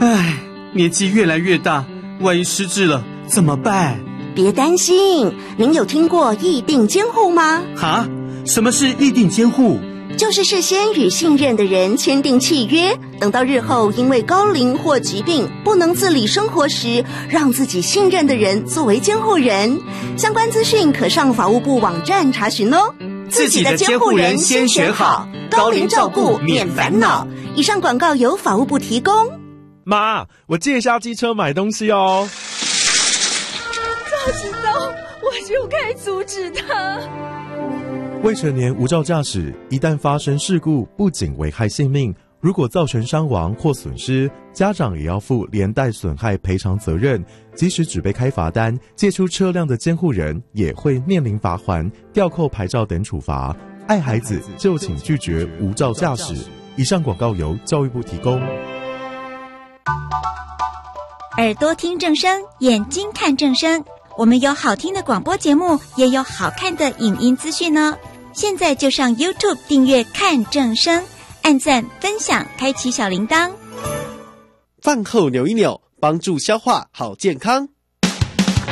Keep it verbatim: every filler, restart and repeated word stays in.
唉，年纪越来越大，万一失智了怎么办？ 别担心，您有听过议定监护吗？ 哈？什么是议定监护？ 就是事先与信任的人签订契约，等到日后因为高龄或疾病不能自理生活时，让自己信任的人作为监护人。相关资讯可上法务部网站查询哦。 自己的监护人先选好，高龄照顾免烦恼。 以上广告由法务部提供。 妈，我借一下机车买东西哦。 早知道我就该阻止他。 未成年无照驾驶，一旦发生事故，不仅危害性命，如果造成伤亡或损失，家长也要负连带损害赔偿责任。即使只被开罚单，借出车辆的监护人也会面临罚锾、吊扣牌照等处罚。爱孩子就请拒绝无照驾驶。以上广告由教育部提供。 耳朵听正声，眼睛看正声。我们有好听的广播节目，也有好看的影音资讯哦。现在就上 YouTube 订阅看正声，按赞分享，开启小铃铛。 饭后扭一扭，帮助消化好健康。